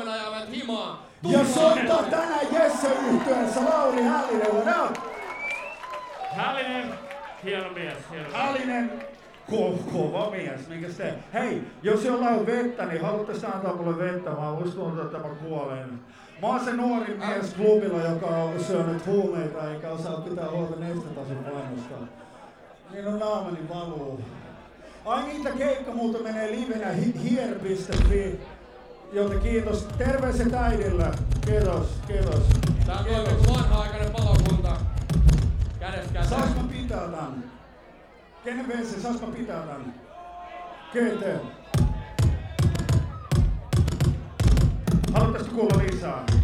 huomenna ajavat himaa. Ja soittaa tänään Jesse-yhtyeessä Lauri Hällinen. What up? Hällinen, hieno mies. Hällinen, kova mies. Mikäs te? Hei, jos jollain on vettä, niin haluatte antaa mulle vettä? Mä uskon, että mä kuolen. Mä oon se nuori mies klubilla, joka on syönyt huumeita eikä osaa pitää huolta nestetason painosta. Niin on naamani valuu. Ai niitä keikka muuten menee livenä hier.fi. Joten kiitos. Terveiset äidille. Kiitos. Tää on toimittu vanha-aikainen palokunta. Kädestä käteen. Saas mä pitää tän? Kenen vese, saas mä pitää tän? GT. Haluatteko kuulla lisää?